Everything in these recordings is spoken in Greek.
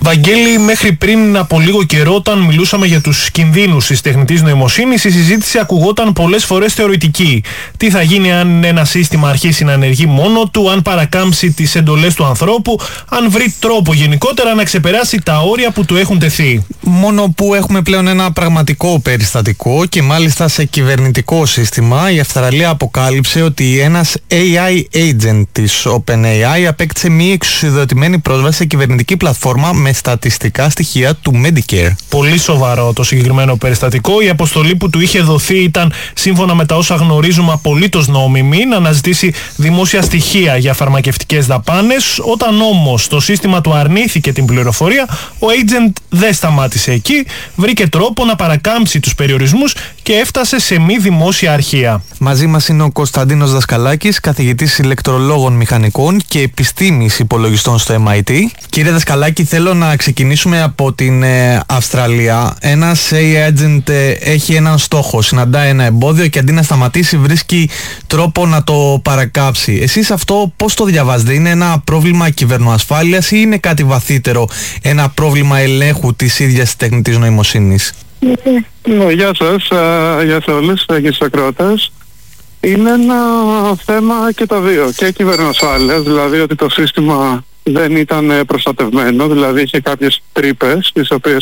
Βαγγέλη, μέχρι πριν από λίγο καιρό, όταν μιλούσαμε για τους κινδύνους της τεχνητής νοημοσύνης, η συζήτηση ακουγόταν πολλές φορές θεωρητική. Τι θα γίνει αν ένα σύστημα αρχίσει να ενεργεί μόνο του, αν παρακάμψει τις εντολές του ανθρώπου, αν βρει τρόπο γενικότερα να ξεπεράσει τα όρια που του έχουν τεθεί. Μόνο που έχουμε πλέον ένα πραγματικό περιστατικό και μάλιστα σε κυβερνητικό σύστημα. Η Αυστραλία αποκάλυψε ότι ένας AI agent της OpenAI απέκτησε μη εξουσιοδοτημένη πρόσβαση σε κυβερνητική πλατφόρμα με στατιστικά στοιχεία του Medicare. Πολύ σοβαρό το συγκεκριμένο περιστατικό. Η αποστολή που του είχε δοθεί ήταν, σύμφωνα με τα όσα γνωρίζουμε, απολύτως νόμιμη, να αναζητήσει δημόσια στοιχεία για φαρμακευτικές δαπάνες. Όταν όμως το σύστημα του αρνήθηκε την πληροφορία, ο agent δεν σταμάτησε εκεί, βρήκε τρόπο να παρακάμψει τους περιορισμούς και έφτασε σε μη δημόσια αρχεία. Μαζί μας είναι ο Κωνσταντίνος Δασκαλάκης, καθηγητής ηλεκτρολόγων μηχανικών και επιστήμης υπολογιστών στο MIT. Κύριε Δασκαλάκη, θέλω να ξεκινήσουμε από την Αυστραλία. Ένας AI agent έχει έναν στόχο, συναντάει ένα εμπόδιο και αντί να σταματήσει βρίσκει τρόπο να το παρακάψει. Εσείς αυτό πώς το διαβάζετε? Είναι ένα πρόβλημα κυβερνοασφάλειας ή είναι κάτι βαθύτερο, ένα πρόβλημα ελέγχου της ίδιας τεχνητής νοημοσύνης? Γεια σας, γεια σε όλους και στους ακροατές. Είναι ένα θέμα και τα δύο. Και κυβερνοασφάλειας, δηλαδή ότι το σύστημα δεν ήταν προστατευμένο, δηλαδή είχε κάποιες τρύπες τις οποίες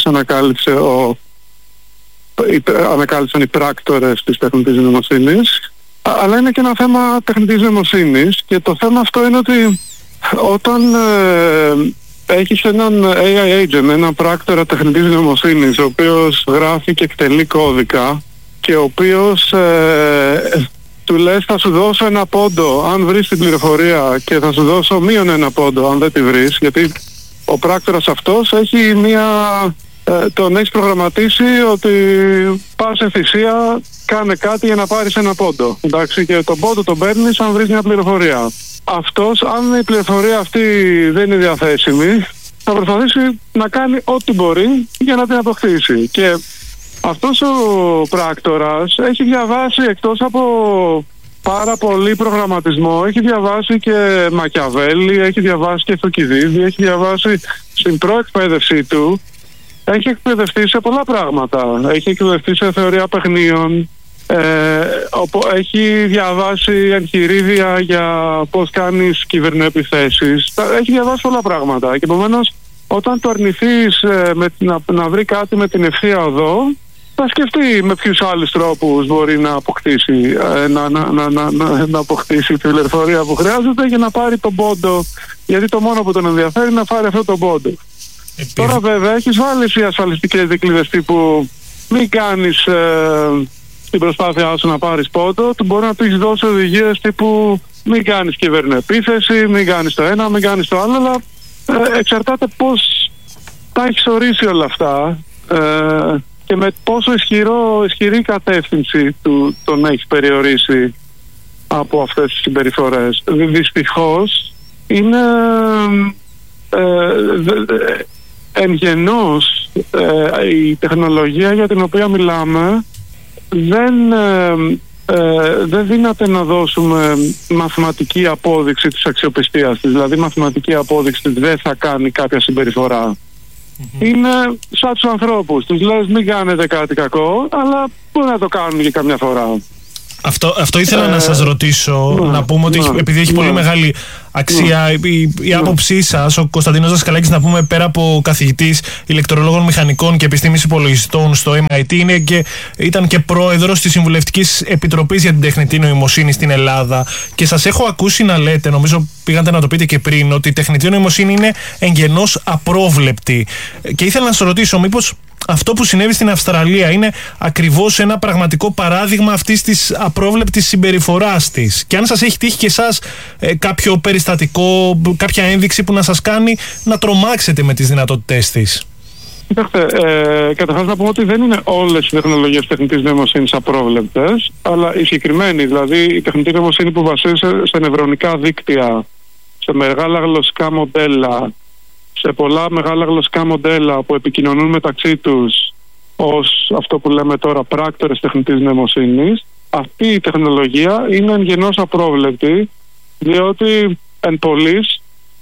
ανακάλυψαν οι πράκτορες της τεχνητής νοημοσύνης. Αλλά είναι και ένα θέμα τεχνητής νοημοσύνης και το θέμα αυτό είναι ότι όταν έχεις έναν AI agent, έναν πράκτορα τεχνητής νοημοσύνης, ο οποίος γράφει και εκτελεί κώδικα και ο οποίος του λες θα σου δώσω ένα πόντο αν βρεις την πληροφορία και θα σου δώσω μείον ένα πόντο αν δεν τη βρεις, γιατί ο πράκτορας αυτός έχει τον έχεις προγραμματίσει ότι πας σε θυσία, κάνε κάτι για να πάρεις ένα πόντο, εντάξει, και τον πόντο τον παίρνεις αν βρεις μια πληροφορία. Αυτός, αν η πληροφορία αυτή δεν είναι διαθέσιμη, θα προσπαθήσει να κάνει ό,τι μπορεί για να την αποκτήσει. Και αυτός ο πράκτορας έχει διαβάσει, εκτός από πάρα πολύ προγραμματισμό, έχει διαβάσει και Μακιαβέλη, έχει διαβάσει και Θουκυδίδη, έχει διαβάσει στην προεκπαίδευσή του, έχει εκπαιδευτεί σε πολλά πράγματα. Έχει εκπαιδευτεί σε θεωρία παιχνίων, έχει διαβάσει εγχειρίδια για πώς κάνεις κυβερνοεπιθέσεις, έχει διαβάσει πολλά πράγματα και επομένως όταν το αρνηθείς να βρει κάτι με την ευθεία οδό, θα σκεφτεί με ποιους άλλους τρόπους μπορεί να αποκτήσει να αποκτήσει τη πληροφορία που χρειάζεται για να πάρει τον πόντο, γιατί το μόνο που τον ενδιαφέρει είναι να πάρει αυτό τον πόντο. Τώρα βέβαια έχεις βάλει οι ασφαλιστικές δικλείδες τύπου μην κάνεις στην προσπάθειά σου να πάρεις πόντο, του μπορεί να του έχεις δώσει οδηγίες τύπου μην κάνεις κυβερνοεπίθεση, μην κάνεις το ένα, μην κάνεις το άλλο, αλλά εξαρτάται πώς τα έχεις ορίσει όλα αυτά και με πόσο ισχυρή κατεύθυνση τον έχεις περιορίσει από αυτές τις συμπεριφορές. Δυστυχώς είναι εν γενός η τεχνολογία για την οποία μιλάμε δεν δύναται να δώσουμε μαθηματική απόδειξη της αξιοπιστίας της, δηλαδή μαθηματική απόδειξη της δεν θα κάνει κάποια συμπεριφορά. Είναι σαν τους ανθρώπους, τους λες μην κάνετε κάτι κακό, αλλά μπορεί να το κάνουν και καμιά φορά. Αυτό ήθελα να σας ρωτήσω, να πούμε ότι επειδή έχει πολύ μεγάλη αξία η άποψή σας, ο Κωνσταντίνος Δασκαλάκης, να πούμε, πέρα από καθηγητής ηλεκτρολόγων μηχανικών και επιστήμης υπολογιστών στο MIT, ήταν και πρόεδρος της Συμβουλευτικής Επιτροπής για την Τεχνητή Νοημοσύνη στην Ελλάδα και σας έχω ακούσει να λέτε, νομίζω πήγατε να το πείτε και πριν, ότι η τεχνητή νοημοσύνη είναι εγγενώς απρόβλεπτη και ήθελα να σας ρωτήσω μήπως αυτό που συνέβη στην Αυστραλία είναι ακριβώς ένα πραγματικό παράδειγμα αυτής της απρόβλεπτης συμπεριφοράς της. Και αν σας έχει τύχει και εσάς κάποιο περιστατικό, κάποια ένδειξη που να σας κάνει να τρομάξετε με τις δυνατότητές της. Κοιτάξτε, καταρχάς να πούμε ότι δεν είναι όλες οι τεχνολογίες τεχνητής νοημοσύνης απρόβλεπτες, αλλά η συγκεκριμένη, δηλαδή η τεχνητή νοημοσύνη που βασίζεται σε νευρονικά δίκτυα, σε μεγάλα γλωσσικά μοντέλα, σε πολλά μεγάλα γλωσσικά μοντέλα που επικοινωνούν μεταξύ τους ως αυτό που λέμε τώρα πράκτορες τεχνητής νοημοσύνης, αυτή η τεχνολογία είναι εν γενώς απρόβλεπτη, διότι εν πολλής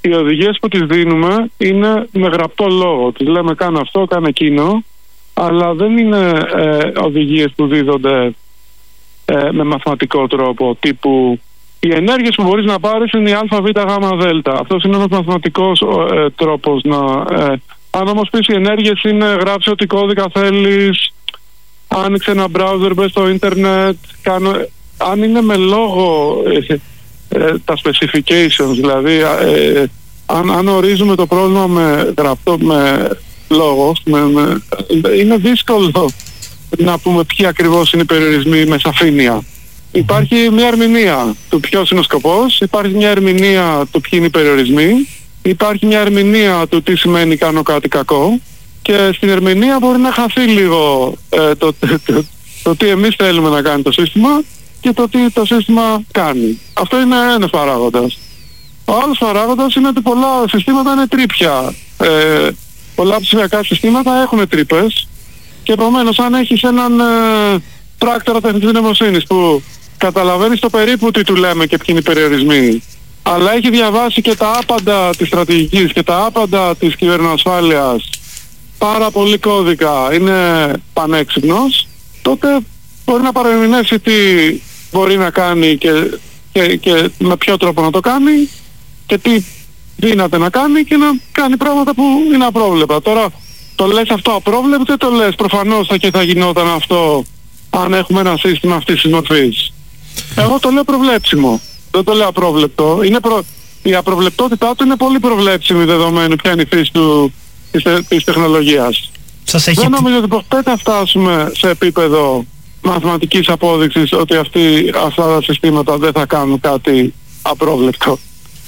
οι οδηγίες που τις δίνουμε είναι με γραπτό λόγο. Τις λέμε κάνε αυτό, κάνε εκείνο, αλλά δεν είναι οδηγίες που δίδονται με μαθηματικό τρόπο, τύπου οι ενέργειες που μπορείς να πάρεις είναι η α, β, γ, δ. Αυτός είναι ένας μαθηματικός τρόπος να... αν όμως πεις οι ενέργειες είναι γράψε ό,τι κώδικα θέλεις, άνοιξε ένα browser, μπες στο ίντερνετ, αν είναι με λόγο τα specifications, δηλαδή αν ορίζουμε το πρόβλημα με γραπτό, με λόγο, είναι δύσκολο να πούμε ποιοι ακριβώς είναι οι περιορισμοί με σαφήνεια. Υπάρχει μια ερμηνεία του ποιος είναι ο σκοπός, υπάρχει μια ερμηνεία του ποιοι είναι οι περιορισμοί, υπάρχει μια ερμηνεία του τι σημαίνει κάνω κάτι κακό, και στην ερμηνεία μπορεί να χαθεί λίγο το τι εμείς θέλουμε να κάνει το σύστημα και το τι το σύστημα κάνει. Αυτό είναι ένας παράγοντας. Ο άλλος παράγοντας είναι ότι πολλά συστήματα είναι τρύπια. Πολλά ψηφιακά συστήματα έχουν τρύπες και επομένως αν έχεις έναν πράκτορα τεχνητής νοημοσύνης που καταλαβαίνει στο περίπου τι του λέμε και ποιοι είναι οι περιορισμοί, αλλά έχει διαβάσει και τα άπαντα της στρατηγικής και τα άπαντα της κυβερνοασφάλειας, πάρα πολύ κώδικα, είναι πανέξυπνος, τότε μπορεί να παρεμηνεύσει τι μπορεί να κάνει και με ποιο τρόπο να το κάνει και τι δύναται να κάνει και να κάνει πράγματα που είναι απρόβλεπτα. Τώρα το λες αυτό απρόβλεπτο, το λες προφανώς και θα γινόταν αυτό αν έχουμε ένα σύστημα αυτής της μορφής. Εγώ το λέω προβλέψιμο, δεν το λέω απρόβλεπτο. Η απροβλεπτότητά του είναι πολύ προβλέψιμη δεδομένου ποια είναι η φύση της τεχνολογίας. Δεν νομίζω ότι ποτέ θα φτάσουμε σε επίπεδο μαθηματικής απόδειξης ότι αυτά τα συστήματα δεν θα κάνουν κάτι απρόβλεπτο.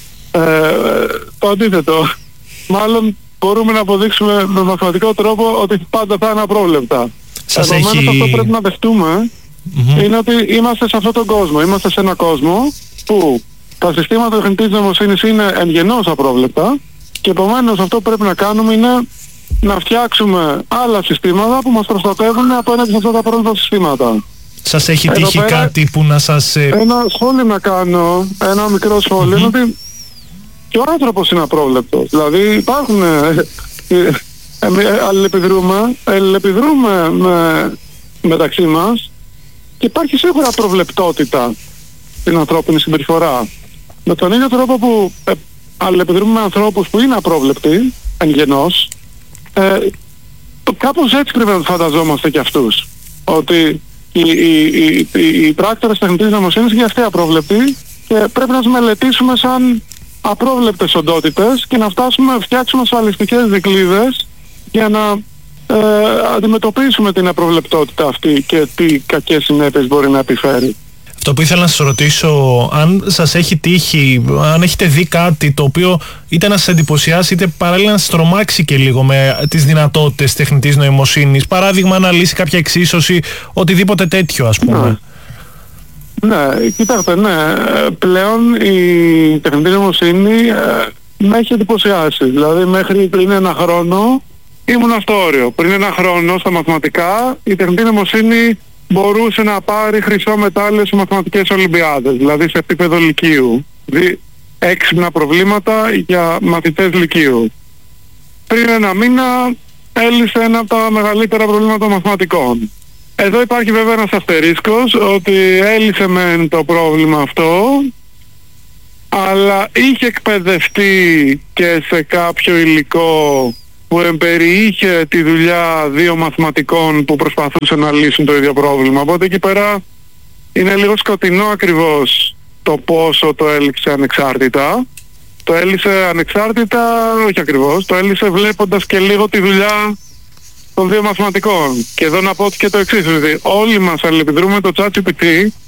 Το αντίθετο, μάλλον μπορούμε να αποδείξουμε με μαθηματικό τρόπο ότι πάντα θα είναι απρόβλεπτα. Επομένως αυτό πρέπει να δεχτούμε είναι ότι είμαστε σε αυτόν τον κόσμο. Είμαστε σε έναν κόσμο που τα συστήματα τεχνητής νοημοσύνης είναι εν γενώς απρόβλεπτα και επομένως αυτό που πρέπει να κάνουμε είναι να φτιάξουμε άλλα συστήματα που μας προστατεύουν απέναντι σε αυτά τα απρόβλεπτα συστήματα. Σας έχει τύχει κάτι που να σας... Ένα σχόλιο να κάνω, ένα μικρό σχόλιο, είναι ότι και ο άνθρωπος είναι απρόβλεπτος. Δηλαδή υπάρχουν... αλληλεπιδρούμε μεταξύ μας και υπάρχει σίγουρα προβλεπτότητα στην ανθρώπινη συμπεριφορά. Με τον ίδιο τρόπο που αλληλεπιδρούμε με ανθρώπους που είναι απρόβλεπτοι εν γενώς, κάπως έτσι πρέπει να το φανταζόμαστε και αυτούς. Ότι οι πράκτορες τεχνητής νοημοσύνης είναι αυτοί απρόβλεπτοι και πρέπει να τους μελετήσουμε σαν απρόβλεπτες οντότητες και να φτιάξουμε ασφαλιστικές δικλείδες για να αντιμετωπίσουμε την απροβλεπτότητα αυτή και τι κακές συνέπειες μπορεί να επιφέρει. Αυτό που ήθελα να σας ρωτήσω, αν σας έχει τύχει, αν έχετε δει κάτι το οποίο είτε να σας εντυπωσιάσει είτε παράλληλα να σας τρομάξει και λίγο με τις δυνατότητες τεχνητής νοημοσύνης, παράδειγμα να λύσει κάποια εξίσωση, οτιδήποτε τέτοιο ας πούμε. Ναι, κοιτάξτε, πλέον η τεχνητή νοημοσύνη με έχει εντυπωσιάσει. Δηλαδή μέχρι πριν ένα χρόνο ήμουν στο όριο. Πριν ένα χρόνο στα μαθηματικά η τεχνητή νοημοσύνη μπορούσε να πάρει χρυσό μετάλλιο σε μαθηματικές ολυμπιάδες, δηλαδή σε επίπεδο λυκείου. Έξυπνα προβλήματα για μαθητές λυκείου. Πριν ένα μήνα έλυσε ένα από τα μεγαλύτερα προβλήματα των μαθηματικών. Εδώ υπάρχει βέβαια ένας αστερίσκος ότι έλυσε μεν το πρόβλημα αυτό, αλλά είχε εκπαιδευτεί και σε κάποιο υλικό που εμπεριείχε τη δουλειά δύο μαθηματικών που προσπαθούσαν να λύσουν το ίδιο πρόβλημα. Οπότε εκεί πέρα είναι λίγο σκοτεινό ακριβώς το πόσο το έλυσε ανεξάρτητα. Το έλυσε ανεξάρτητα, όχι ακριβώς, το έλυσε βλέποντας και λίγο τη δουλειά των δύο μαθηματικών. Και εδώ να πω και το εξής, δηλαδή όλοι μας αλληλεπιδρούμε το ChatGPT,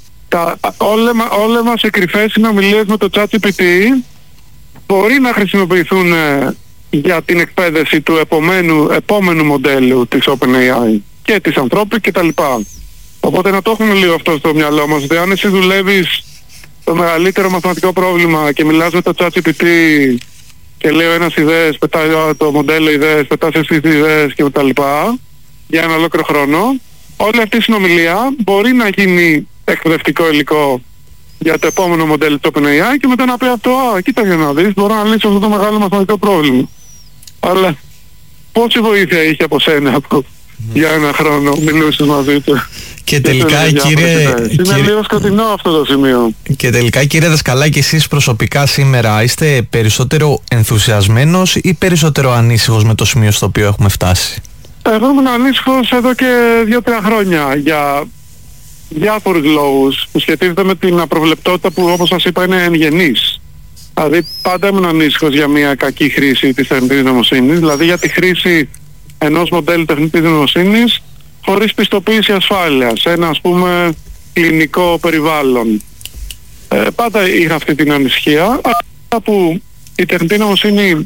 όλες μας οι κρυφές συνομιλίες με το ChatGPT μπορεί να χρησιμοποιηθούν για την εκπαίδευση του επόμενου μοντέλου της OpenAI και της ανθρώπου κτλ. Οπότε να το έχουμε λίγο αυτό στο μυαλό μας, ότι αν εσύ δουλεύεις το μεγαλύτερο μαθηματικό πρόβλημα και μιλάς με το ChatGPT και λέω ένας ιδέες, πετάει το μοντέλο ιδέες, πετάς εσύ τις ιδέες και τα λοιπά για ένα ολόκληρο χρόνο, όλη αυτή η συνομιλία μπορεί να γίνει εκπαιδευτικό υλικό για το επόμενο μοντέλο του OpenAI και μετά να πει αυτό, κοίτα για να δεις, μπορώ να λύσω αυτό το μεγάλο μαθηματικό πρόβλημα. Αλλά πόση βοήθεια είχε από σένα για ένα χρόνο, μιλούσες μαζί του? Και τελικά, είναι λίγο σκοτεινό αυτό το σημείο. Και τελικά, κύριε Δασκαλάκη, εσείς προσωπικά σήμερα είστε περισσότερο ενθουσιασμένος ή περισσότερο ανήσυχος με το σημείο στο οποίο έχουμε φτάσει? Εγώ ήμουν ανήσυχος εδώ και 2-3 χρόνια για διάφορους λόγους που σχετίζονται με την απροβλεπτότητα που, όπως σας είπα, είναι εν γενής. Δηλαδή πάντα ήμουν ανήσυχος για μια κακή χρήση της τεχνητής νοημοσύνης, δηλαδή για τη χρήση ενός μοντέλου τεχνητής νοημοσύνης χωρίς πιστοποίηση ασφάλειας, ένα ας πούμε κλινικό περιβάλλον. Πάντα είχα αυτή την ανησυχία, αλλά που η τεχνητή νοημοσύνη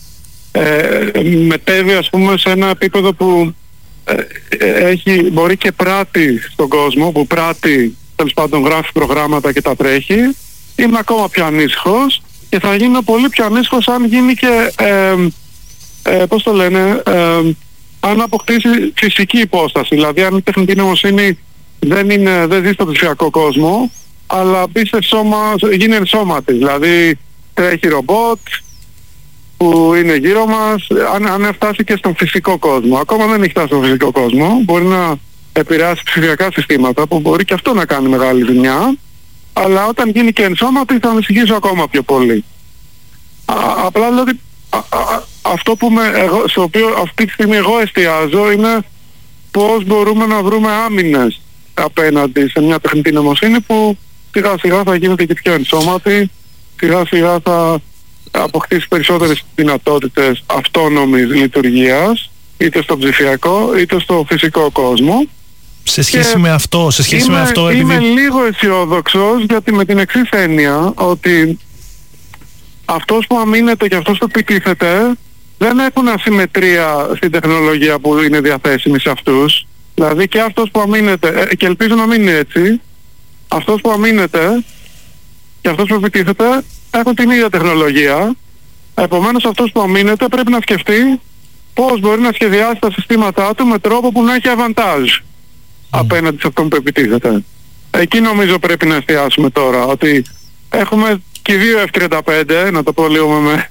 μετέβει ας πούμε σε ένα επίπεδο που μπορεί και πράττει στον κόσμο, που πράττει, τέλος πάντων γράφει προγράμματα και τα τρέχει, είμαι ακόμα πιο ανήσυχος και θα γίνω πολύ πιο ανήσυχος αν γίνει και πώς το λένε, αν αποκτήσει φυσική υπόσταση. Δηλαδή αν η τεχνητή νοημοσύνη δεν ζει στο ψηφιακό κόσμο, αλλά μπει σε σώμα, γίνει ενσώματη. Δηλαδή τρέχει ρομπότ που είναι γύρω μας, αν φτάσει και στον φυσικό κόσμο. Ακόμα δεν έχει φτάσει στον φυσικό κόσμο, μπορεί να επηρεάσει ψηφιακά συστήματα που μπορεί και αυτό να κάνει μεγάλη ζημιά, αλλά όταν γίνει και ενσώματη θα ανησυχήσω ακόμα πιο πολύ. Απλά δηλαδή αυτό που στο οποίο αυτή τη στιγμή εγώ εστιάζω είναι πώς μπορούμε να βρούμε άμυνες απέναντι σε μια τεχνητή νοημοσύνη που σιγά σιγά θα γίνεται και πιο ενσώματη, σιγά σιγά θα αποκτήσει περισσότερες δυνατότητες αυτόνομης λειτουργίας, είτε στο ψηφιακό είτε στο φυσικό κόσμο. Σε σχέση με αυτό, είμαι λίγο αισιόδοξος, γιατί με την εξής έννοια ότι αυτός που αμήνεται και αυτός που επιτίθεται δεν έχουν ασυμμετρία στην τεχνολογία που είναι διαθέσιμη σε αυτούς. Δηλαδή και αυτός που αμήνεται, και ελπίζω να μην είναι έτσι, αυτός που αμήνεται και αυτός που επιτίθεται έχουν την ίδια τεχνολογία. Επομένως αυτός που αμήνεται πρέπει να σκεφτεί πώς μπορεί να σχεδιάσει τα συστήματά του με τρόπο που να έχει αβαντάζ απέναντι σε αυτόν που επιτίθεται. Εκεί νομίζω πρέπει να εστιάσουμε τώρα, ότι έχουμε και δύο F-35, να το πω λίγο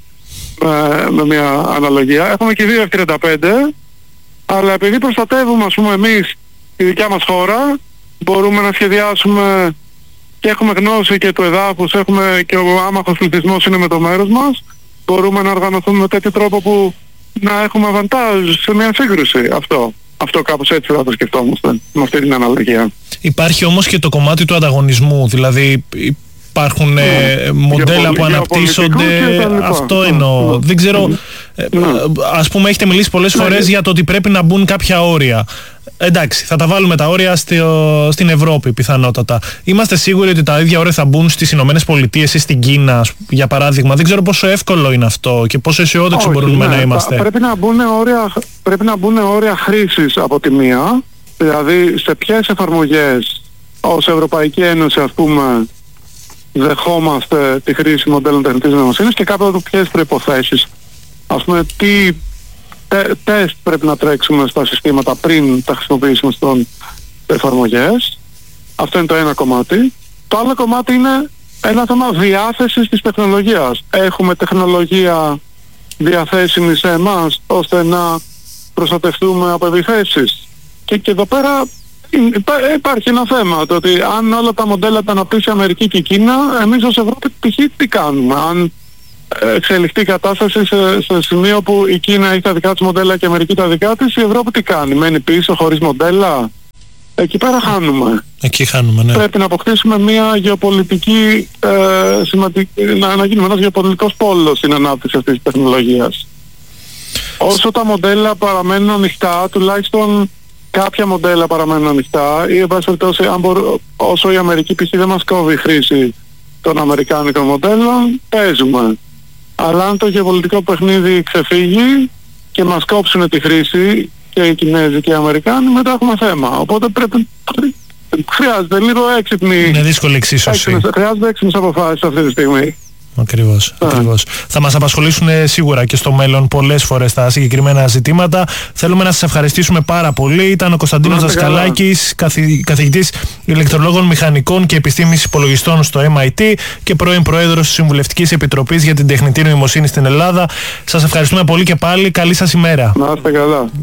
με μια αναλογία, έχουμε και δύο F-35, αλλά επειδή προστατεύουμε ας πούμε εμείς τη δικιά μας χώρα, μπορούμε να σχεδιάσουμε και έχουμε γνώση και του εδάφους, έχουμε και ο άμαχος πληθυσμός είναι με το μέρος μας, μπορούμε να οργανωθούμε με τέτοιο τρόπο που να έχουμε αβαντάζ σε μια σύγκρουση. Αυτό κάπως έτσι θα το σκεφτόμαστε, με αυτή την αναλογία. Υπάρχει όμως και το κομμάτι του ανταγωνισμού, δηλαδή υπάρχουν μοντέλα που αναπτύσσονται, αυτό εννοώ. Δεν ξέρω, ας πούμε έχετε μιλήσει πολλές φορές για το ότι πρέπει να μπουν κάποια όρια. Εντάξει, θα τα βάλουμε τα όρια στην Ευρώπη πιθανότατα. Είμαστε σίγουροι ότι τα ίδια όρια θα μπουν στις Ηνωμένες Πολιτείες ή στην Κίνα, για παράδειγμα? Δεν ξέρω πόσο εύκολο είναι αυτό και πόσο αισιόδοξοι μπορούμε να είμαστε. Πρέπει να μπουν όρια χρήσης από τη μία, δηλαδή σε ποιες εφαρμογές ως Ευρωπαϊκή Ένωση ας πούμε δεχόμαστε τη χρήση μοντέλων τεχνητής νοημοσύνης και κάτω από ποιες προϋποθέσεις. Ας πούμε τι τεστ πρέπει να τρέξουμε στα συστήματα πριν τα χρησιμοποιήσουμε στις εφαρμογές. Αυτό είναι το ένα κομμάτι. Το άλλο κομμάτι είναι ένα θέμα διάθεσης της τεχνολογίας. Έχουμε τεχνολογία διαθέσιμη σε εμάς ώστε να προστατευτούμε από επιθέσεις. Και εδώ πέρα υπάρχει ένα θέμα, το ότι αν όλα τα μοντέλα τα αναπτύσσει η Αμερική και η Κίνα, εμείς ως Ευρώπη π.χ. τι κάνουμε? Αν εξελιχθεί η κατάσταση σε σημείο που η Κίνα έχει τα δικά της μοντέλα και η Αμερική τα δικά της, η Ευρώπη τι κάνει? Μένει πίσω χωρίς μοντέλα? Εκεί πέρα χάνουμε. Εκεί χάνουμε, ναι. Πρέπει να αποκτήσουμε μια γεωπολιτική, να γίνουμε ένας γεωπολιτικός πόλος στην ανάπτυξη αυτής της τεχνολογίας. Όσο τα μοντέλα παραμένουν ανοιχτά, τουλάχιστον κάποια μοντέλα παραμένουν ανοιχτά, ή όσο η Αμερική π.χ. δεν μας κόβει η χρήση των αμερικάνικων μοντέλων, παίζουμε. Αλλά αν το γεωπολιτικό παιχνίδι ξεφύγει και μας κόψουν τη χρήση και οι Κινέζοι και οι Αμερικάνοι, μετά έχουμε θέμα. Οπότε χρειάζεται λίγο έξυπνη. Είναι δύσκολη εξίσωση. Χρειάζεται έξυπνες αποφάσεις αυτή τη στιγμή. Ακριβώς. Θα μας απασχολήσουν σίγουρα και στο μέλλον πολλές φορές τα συγκεκριμένα ζητήματα. Θέλουμε να σας ευχαριστήσουμε πάρα πολύ. Ήταν ο Κωνσταντίνος Δασκαλάκης, καθηγητής ηλεκτρολόγων μηχανικών και επιστήμης υπολογιστών στο MIT και πρώην Πρόεδρος της Συμβουλευτικής Επιτροπής για την Τεχνητή Νοημοσύνη στην Ελλάδα. Σας ευχαριστούμε πολύ και πάλι. Καλή σας ημέρα. Να είστε καλά.